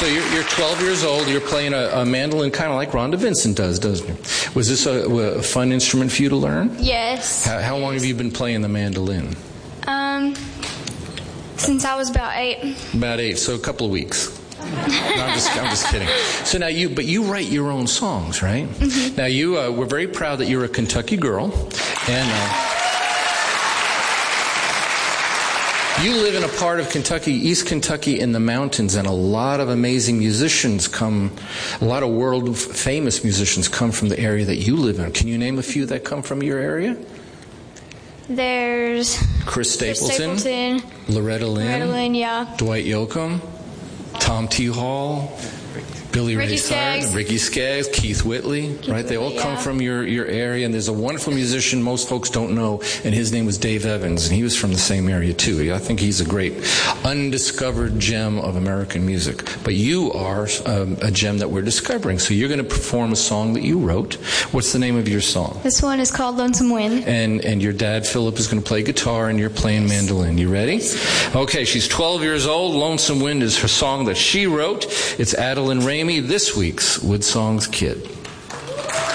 So you're 12 years old. You're playing a mandolin kind of like Rhonda Vincent does, doesn't it? Was this a fun instrument for you to learn? Yes. How long have you been playing the mandolin? Since I was about 8. About 8, so a couple of weeks. No, I'm just kidding. So now you write your own songs, right? Mm-hmm. Now we're very proud that you're a Kentucky girl, and you live in a part of Kentucky, East Kentucky, in the mountains, and a lot of amazing musicians come, a lot of world famous musicians come from the area that you live in. Can you name a few that come from your area? There's Chris Stapleton, Loretta Lynn, yeah. Dwight Yoakam, Tom T. Hall, Billy Ray Cyrus, Ricky Skaggs, Keith Whitley, right? They all come from your area, and there's a wonderful musician most folks don't know, and his name was Dave Evans, and he was from the same area too. I think he's a great undiscovered gem of American music. But you are a gem that we're discovering, so you're going to perform a song that you wrote. What's the name of your song? This one is called Lonesome Wind. And your dad, Philip, is going to play guitar, and you're playing mandolin. You ready? Okay, she's 12 years old. Lonesome Wind is her song that she wrote. It's Adeline Ramey, this week's Wood Songs Kid.